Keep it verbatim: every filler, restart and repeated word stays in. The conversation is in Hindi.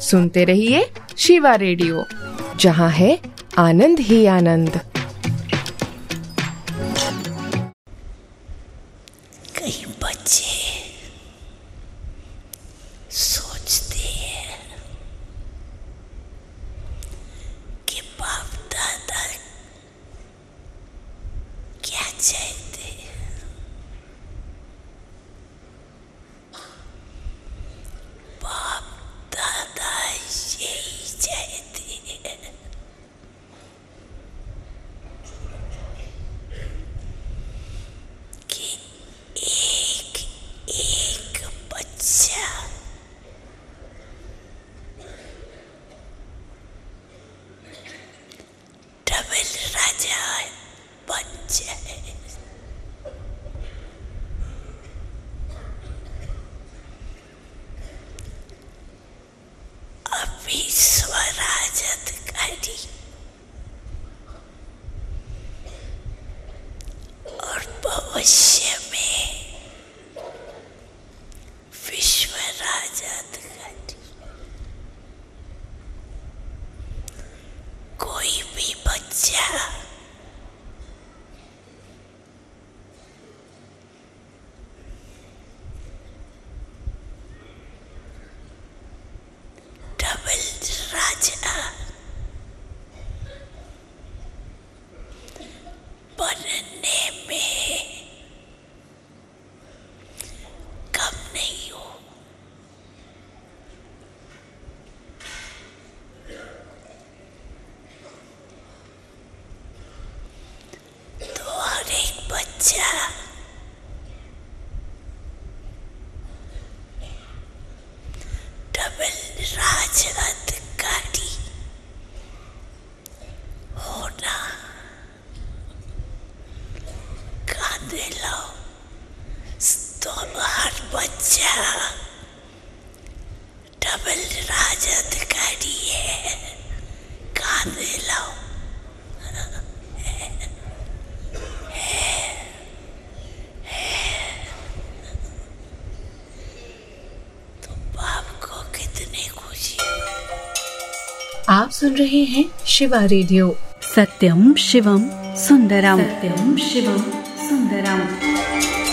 सुनते रहिए शिवा रेडियो, जहाँ है आनंद ही आनंद। कई बच्चे सोचते हैं कि बाप दादा क्या चाहते हैं, बाप दादा यही चाहते हैं कि एक एक बच्चा डबल राजा बन जाए। अभी स्वराजधिकारी और भविष्य में विश्व राजधिकारी, कोई भी बच्चा डबल राजा बनने में कम नहीं हो। तो हर एक बच्चा डबल राजधिकारी होना कांधे लाओ। तो हर बच्चा डबल राजधिकारी है, कांधे लाओ। तो बाप को कितनी खुशी। आप सुन रहे हैं शिवा रेडियो। सत्यम शिवम सुंदरम, सत्यम शिवम सुंदरम।